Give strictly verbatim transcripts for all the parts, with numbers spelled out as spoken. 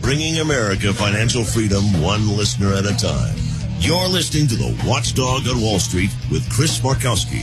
bringing America financial freedom one listener at a time. You're listening to The Watchdog on Wall Street with Chris Markowski.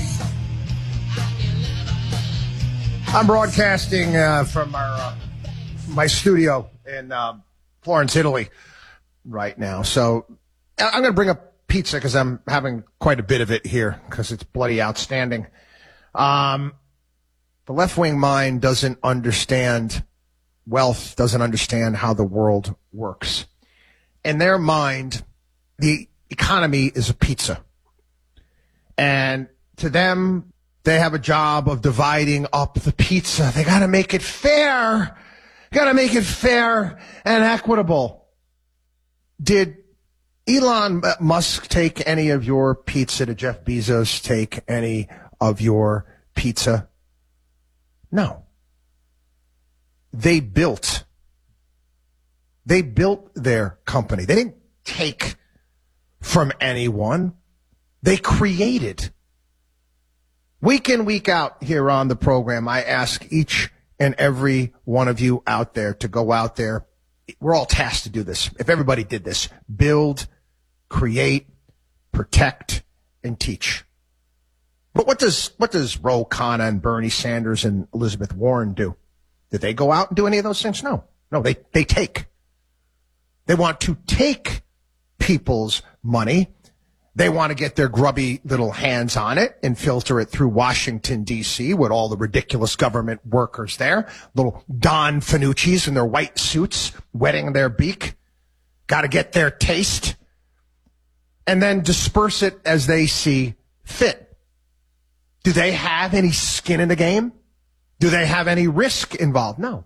I'm broadcasting uh, from our uh, my studio in uh, Florence, Italy right now. So I'm going to bring up pizza because I'm having quite a bit of it here because it's bloody outstanding. Um, the left-wing mind doesn't understand wealth, doesn't understand how the world works. In their mind, the economy is a pizza. And to them, they have a job of dividing up the pizza. They got to make it fair. Got to make it fair and equitable. Did Elon Musk take any of your pizza? Did Jeff Bezos take any of your pizza? No. They built. They built their company. They didn't take from anyone. They created. Week in, week out here on the program, I ask each and every one of you out there to go out there. We're all tasked to do this. If everybody did this, build, create, protect, and teach. But what does what does Ro Khanna and Bernie Sanders and Elizabeth Warren do? Did they go out and do any of those things? No. No, they, they take. They want to take people's money. They want to get their grubby little hands on it and filter it through Washington, D C with all the ridiculous government workers there. Little Don Fanucci's in their white suits wetting their beak. Got to get their taste. And then disperse it as they see fit. Do they have any skin in the game? Do they have any risk involved? No.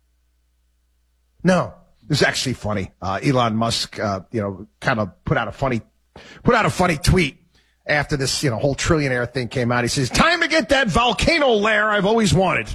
No. This is actually funny. Uh, Elon Musk, uh, you know, kind of put out a funny Put out a funny tweet after this, you know, whole trillionaire thing came out. He says, time to get that volcano lair I've always wanted.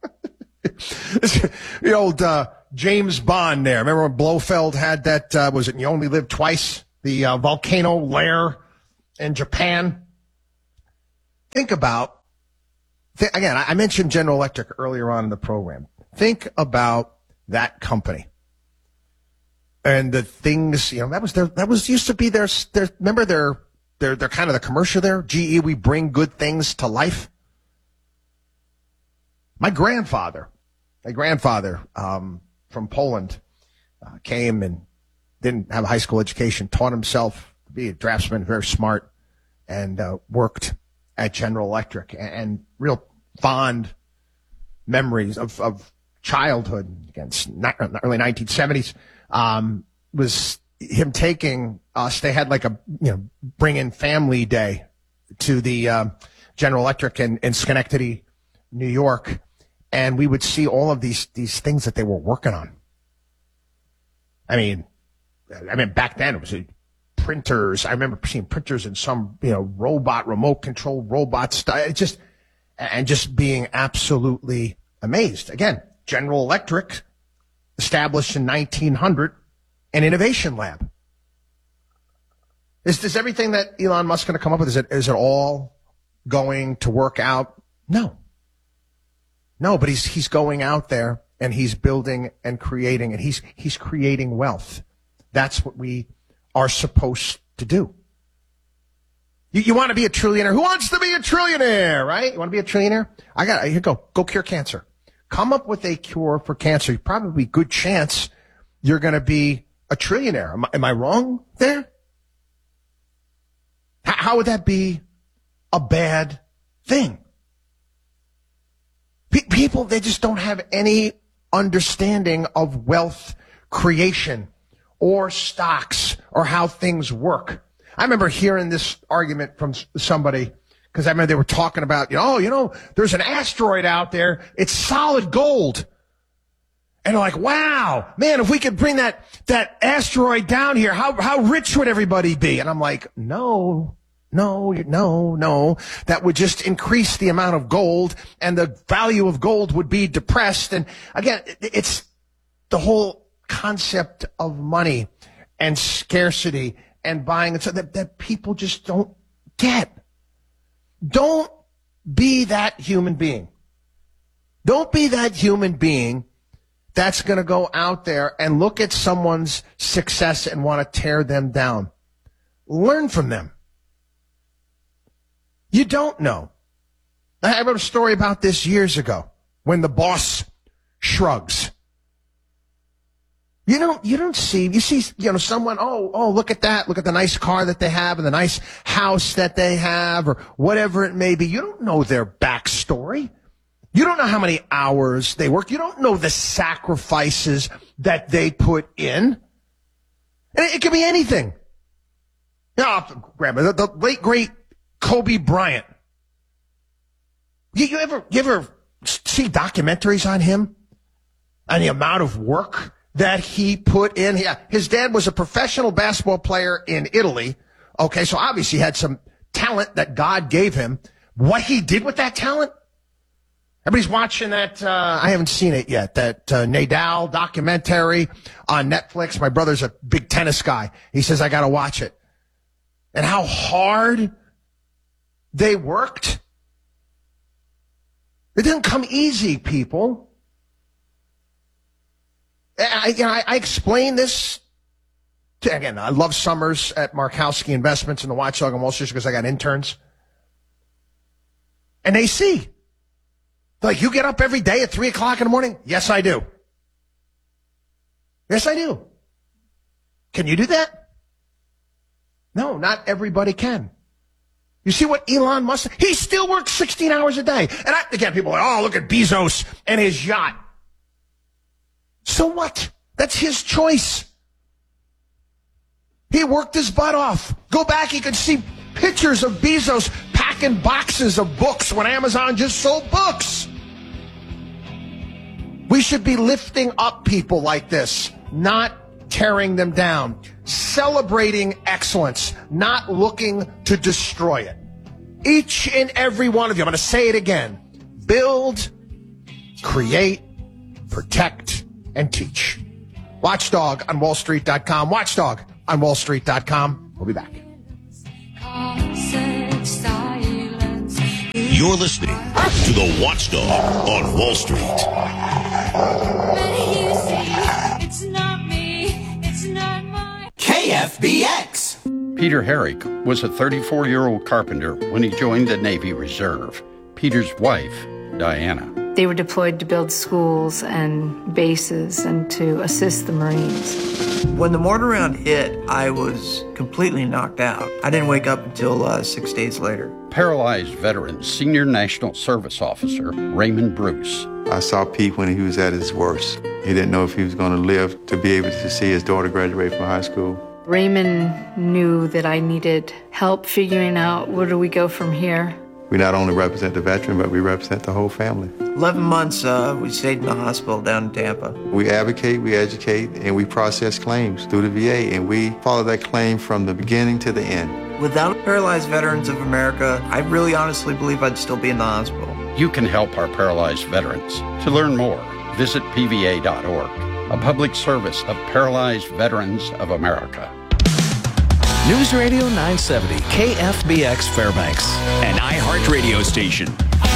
The old uh, James Bond there. Remember when Blofeld had that, uh, was it You Only Live Twice? The uh, volcano lair in Japan. Think about, th- again, I mentioned General Electric earlier on in the program. Think about that company. And the things, you know, that was their, that was used to be their, their, remember their, their, their kind of the commercial there? G E, we bring good things to life. My grandfather, my grandfather, um, from Poland, uh, came and didn't have a high school education, taught himself to be a draftsman, very smart, and, uh, worked at General Electric, and, and real fond memories of, of childhood against early nineteen seventies. Um, was him taking us. They had like a, you know, bring in family day to the, um, General Electric in, in Schenectady, New York. And we would see all of these, these things that they were working on. I mean, I mean, back then it was printers. I remember seeing printers and some, you know, robot, remote control robot stuff. It just, and just being absolutely amazed. Again, General Electric, established in nineteen hundred, an innovation lab. Is this everything that Elon Musk going to come up with? Is it, is it all going to work out? No. No, but he's, he's going out there and he's building and creating, and he's, he's creating wealth. That's what we are supposed to do. You, you want to be a trillionaire? Who wants to be a trillionaire, right? You want to be a trillionaire? I got, here, go, go cure cancer. Come up with a cure for cancer. Probably good chance you're going to be a trillionaire. Am, am I wrong there? H- how would that be a bad thing? P- people, they just don't have any understanding of wealth creation or stocks or how things work. I remember hearing this argument from somebody, because I remember they were talking about, you know, oh, you know, there's an asteroid out there. It's solid gold. And they're like, wow, man, if we could bring that, that asteroid down here, how, how rich would everybody be? And I'm like, no, no, no, no. That would just increase the amount of gold, and the value of gold would be depressed. And again, it's the whole concept of money and scarcity and buying, and so that, that people just don't get. Don't be that human being. Don't be that human being that's going to go out there and look at someone's success and want to tear them down. Learn from them. You don't know. I wrote a story about this years ago when the boss shrugs. You don't, you don't see, you see, you know, someone, oh, oh, look at that. Look at the nice car that they have and the nice house that they have or whatever it may be. You don't know their backstory. You don't know how many hours they work. You don't know the sacrifices that they put in. And it, it could be anything. You know, grab the, the late, great Kobe Bryant. You, you ever, you ever see documentaries on him and the amount of work that he put in? Yeah, his dad was a professional basketball player in Italy. Okay, so obviously he had some talent that God gave him. What he did with that talent? Everybody's watching that. Uh, I haven't seen it yet. That uh, Nadal documentary on Netflix. My brother's a big tennis guy. He says I got to watch it. And how hard they worked. It didn't come easy, people. I, you know, I, I explain this. To, again, I love summers at Markowski Investments and the Watchdog on Wall Street because I got interns. And they see. They're like, you get up every day at three o'clock in the morning? Yes, I do. Yes, I do. Can you do that? No, not everybody can. You see what Elon Musk, he still works sixteen hours a day. And I, again, people are like, oh, look at Bezos and his yacht. So what? That's his choice. He worked his butt off. Go back, you can see pictures of Bezos packing boxes of books when Amazon just sold books. We should be lifting up people like this, not tearing them down. Celebrating excellence, not looking to destroy it. Each and every one of you, I'm going to say it again, build, create, protect, and teach. Watchdog on wall street dot com. Watchdog on wall street dot com. We'll be back. You're listening to the Watchdog on Wall Street. It's not me, it's not mine. K F B X. Peter Herrick was a thirty-four-year-old carpenter when he joined the Navy Reserve. Peter's wife, Diana. They were deployed to build schools and bases and to assist the Marines. When the mortar round hit, I was completely knocked out. I didn't wake up until uh, six days later. Paralyzed veteran, Senior National Service Officer Raymond Bruce. I saw Pete when he was at his worst. He didn't know if he was going to live to be able to see his daughter graduate from high school. Raymond knew that I needed help figuring out where do we go from here. We not only represent the veteran, but we represent the whole family. Eleven months, uh, we stayed in the hospital down in Tampa. We advocate, we educate, and we process claims through the V A, and we follow that claim from the beginning to the end. Without Paralyzed Veterans of America, I really honestly believe I'd still be in the hospital. You can help our paralyzed veterans. To learn more, visit P V A dot org, a public service of Paralyzed Veterans of America. News Radio nine seventy, K F B X Fairbanks, an iHeart radio station.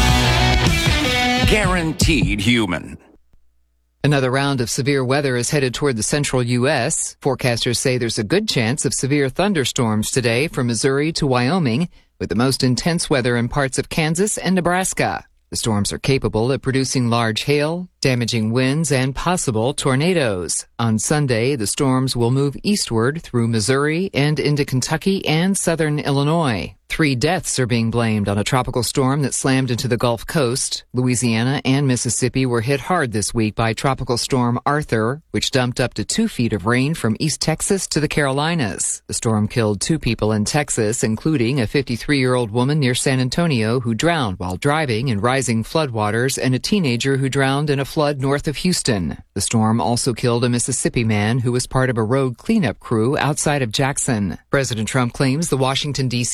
Guaranteed human. Another round of severe weather is headed toward the central U S. Forecasters say there's a good chance of severe thunderstorms today from Missouri to Wyoming, with the most intense weather in parts of Kansas and Nebraska. The storms are capable of producing large hail, damaging winds, and possible tornadoes. On Sunday, the storms will move eastward through Missouri and into Kentucky and southern Illinois. Three deaths are being blamed on a tropical storm that slammed into the Gulf Coast. Louisiana and Mississippi were hit hard this week by Tropical Storm Arthur, which dumped up to two feet of rain from East Texas to the Carolinas. The storm killed two people in Texas, including a fifty-three-year-old woman near San Antonio who drowned while driving in rising floodwaters and a teenager who drowned in a flood north of Houston. The storm also killed a Mississippi man who was part of a road cleanup crew outside of Jackson. President Trump claims the Washington, D C reflection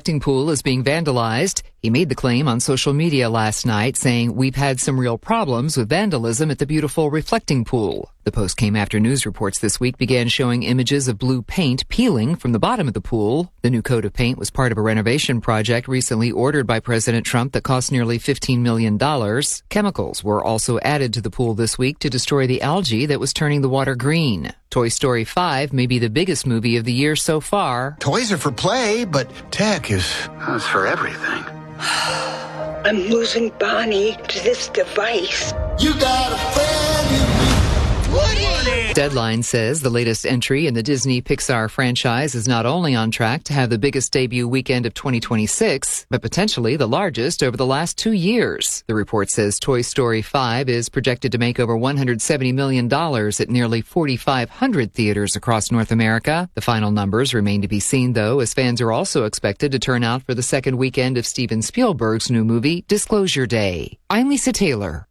reflecting pool is being vandalized. He made the claim on social media last night, saying, "We've had some real problems with vandalism at the beautiful reflecting pool." The post came after news reports this week began showing images of blue paint peeling from the bottom of the pool. The new coat of paint was part of a renovation project recently ordered by President Trump that cost nearly fifteen million dollars. Chemicals were also added to the pool this week to destroy the algae that was turning the water green. Toy Story five may be the biggest movie of the year so far. Toys are for play, but tech is, is for everything. I'm losing Bonnie to this device. You got a friend in me. Deadline says the latest entry in the Disney Pixar franchise is not only on track to have the biggest debut weekend of twenty twenty-six, but potentially the largest over the last two years. The report says Toy Story five is projected to make over one hundred seventy million dollars at nearly forty-five hundred theaters across North America. The final numbers remain to be seen, though, as fans are also expected to turn out for the second weekend of Steven Spielberg's new movie, Disclosure Day. I'm Lisa Taylor.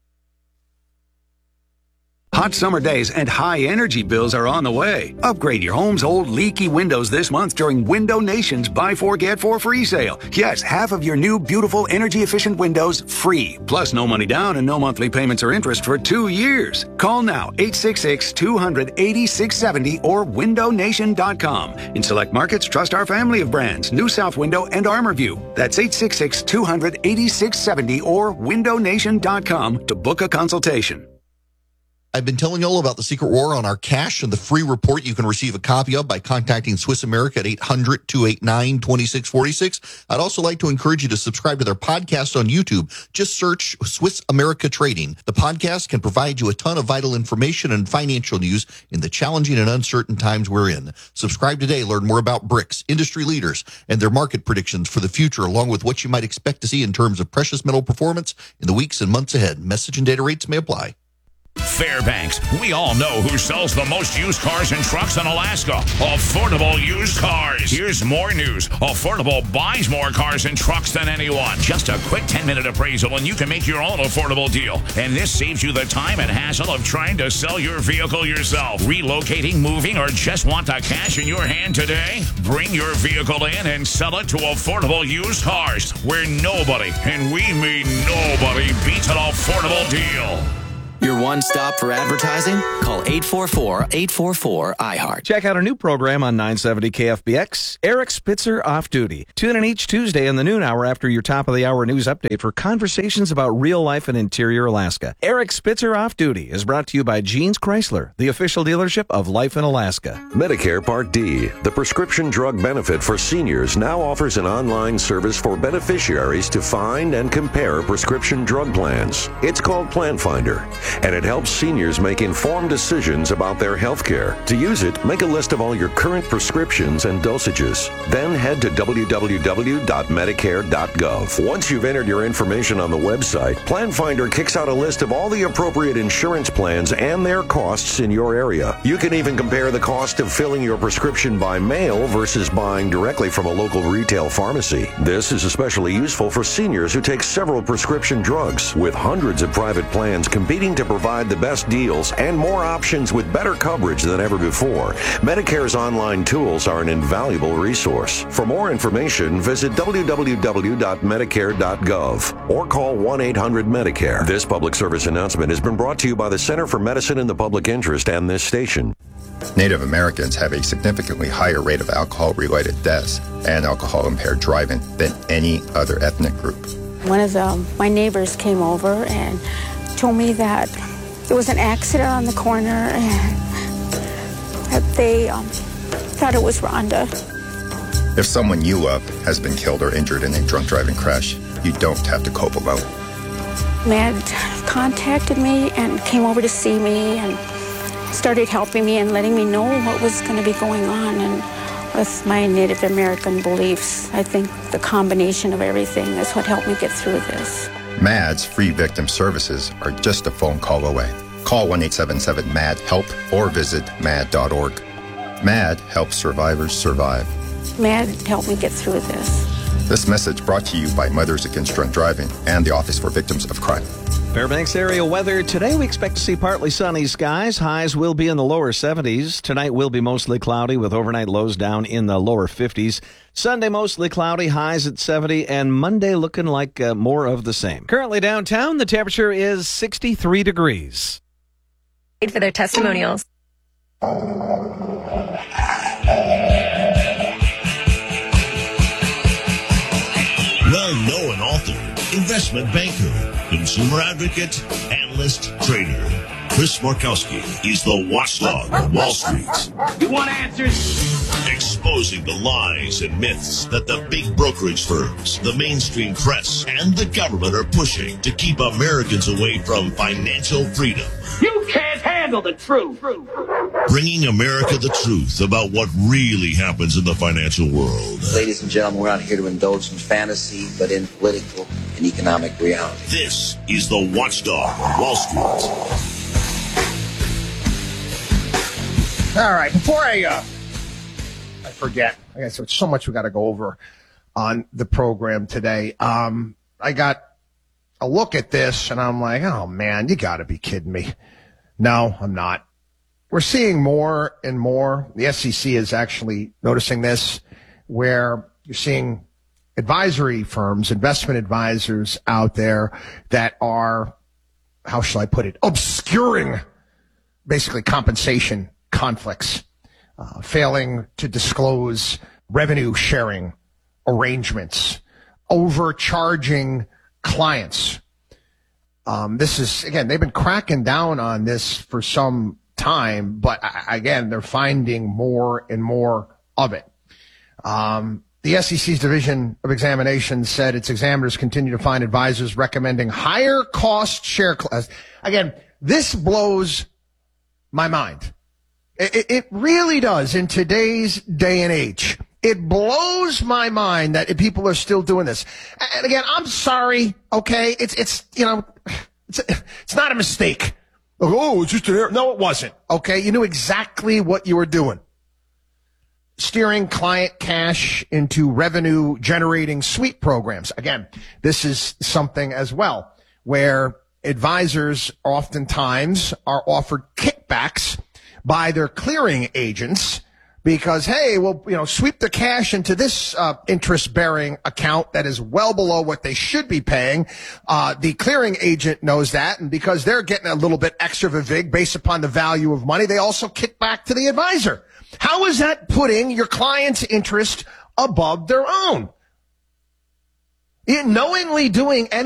Hot summer days and high energy bills are on the way. Upgrade your home's old leaky windows this month during Window Nation's Buy Four Get Four free sale. Yes, half of your new beautiful energy efficient windows free. Plus no money down and no monthly payments or interest for two years. Call now eight six six, two hundred, eighty-six seventy or window nation dot com. In select markets, trust our family of brands, New South Window and ArmorView. That's eight six six, two hundred, eighty-six seventy or window nation dot com to book a consultation. I've been telling you all about the secret war on our cash and the free report you can receive a copy of by contacting Swiss America at eight hundred, two eight nine, two six four six. I'd also like to encourage you to subscribe to their podcast on YouTube. Just search Swiss America Trading. The podcast can provide you a ton of vital information and financial news in the challenging and uncertain times we're in. Subscribe today. Learn more about B R I C S, industry leaders, and their market predictions for the future, along with what you might expect to see in terms of precious metal performance in the weeks and months ahead. Message and data rates may apply. Fairbanks, we all know who sells the most used cars and trucks in Alaska. Affordable Used Cars. Here's more news. Affordable buys more cars and trucks than anyone. Just a quick ten-minute appraisal and you can make your own affordable deal. And this saves you the time and hassle of trying to sell your vehicle yourself. Relocating, moving, or just want the cash in your hand today? Bring your vehicle in and sell it to Affordable Used Cars, where nobody, and we mean nobody, beats an affordable deal. Your one stop for advertising? Call eight four four, eight four four, I heart. Check out our new program on nine seventy K F B X, Eric Spitzer Off Duty. Tune in each Tuesday in the noon hour after your top of the hour news update for conversations about real life in interior Alaska. Eric Spitzer Off Duty is brought to you by Jeans Chrysler, the official dealership of Life in Alaska. Medicare Part D, the prescription drug benefit for seniors, now offers an online service for beneficiaries to find and compare prescription drug plans. It's called Plan Finder, and it helps seniors make informed decisions about their health care. To use it, make a list of all your current prescriptions and dosages. Then head to w w w dot medicare dot gov. Once you've entered your information on the website, Plan Finder kicks out a list of all the appropriate insurance plans and their costs in your area. You can even compare the cost of filling your prescription by mail versus buying directly from a local retail pharmacy. This is especially useful for seniors who take several prescription drugs, with hundreds of private plans competing to provide the best deals and more options with better coverage than ever before. Medicare's online tools are an invaluable resource. For more information, visit w w w dot medicare dot gov or call one eight hundred medicare. This public service announcement has been brought to you by the Center for Medicine in the Public Interest and this station. Native Americans have a significantly higher rate of alcohol-related deaths and alcohol-impaired driving than any other ethnic group. One of the, my neighbors came over and told me that there was an accident on the corner and that they um, thought it was Rhonda. If someone you love has been killed or injured in a drunk driving crash, you don't have to cope alone. Matt contacted me and came over to see me and started helping me and letting me know what was going to be going on. And with my Native American beliefs, I think the combination of everything is what helped me get through this. M A D's free victim services are just a phone call away. Call one eight seven seven M A D HELP or visit mad dot org. M A D helps survivors survive. M A D helped me get through this. This message brought to you by Mothers Against Drunk Driving and the Office for Victims of Crime. Fairbanks area weather. Today we expect to see partly sunny skies. Highs will be in the lower seventies. Tonight will be mostly cloudy with overnight lows down in the lower fifties. Sunday mostly cloudy, highs at seventy, and Monday looking like uh, more of the same. Currently downtown, the temperature is sixty-three degrees. For their testimonials. Well-known author, investment banker, consumer advocate, analyst, trader. Chris Markowski is the watchdog of Wall Street. You want answers? Exposing the lies and myths that the big brokerage firms, the mainstream press, and the government are pushing to keep Americans away from financial freedom. You can't handle the truth. Bringing America the truth about what really happens in the financial world. Ladies and gentlemen, we're not here to indulge in fantasy, but in political and economic reality. This is the watchdog of Wall Street. All right, before I uh, I forget, I guess there's so much we got to go over on the program today. Um, I got a look at this, and I'm like, oh, man, you got to be kidding me. No, I'm not. We're seeing more and more. The S E C is actually noticing this, where you're seeing advisory firms, investment advisors out there that are, how shall I put it, obscuring basically compensation conflicts, uh, failing to disclose revenue sharing arrangements, overcharging clients. Um, this is, again, they've been cracking down on this for some time, but again, they're finding more and more of it. Um, the S E C's Division of Examinations said its examiners continue to find advisors recommending higher cost share class. Again, this blows my mind. It, it really does in today's day and age. It blows my mind that people are still doing this. And again, I'm sorry. Okay. It's, it's, you know, it's, it's not a mistake. Oh, it's just an error. No, it wasn't. Okay. You knew exactly what you were doing. Steering client cash into revenue generating sweep programs. Again, this is something as well where advisors oftentimes are offered kickbacks by their clearing agents because, hey, well, you know, sweep the cash into this uh, interest-bearing account that is well below what they should be paying. Uh, the clearing agent knows that, and because they're getting a little bit extra of a vig based upon the value of money, they also kick back to the advisor. How is that putting your client's interest above their own? In knowingly doing any